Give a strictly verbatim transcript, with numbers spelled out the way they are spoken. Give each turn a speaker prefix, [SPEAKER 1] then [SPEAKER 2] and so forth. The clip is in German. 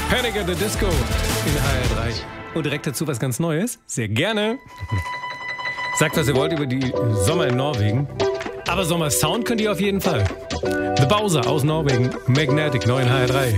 [SPEAKER 1] Panic at the Disco in H R drei. Und direkt dazu was ganz Neues. Sehr gerne. Sagt, was ihr wollt über die Sommer in Norwegen. Aber Sommersound könnt ihr auf jeden Fall. The Bowser aus Norwegen. Magnetic, neu in H R drei.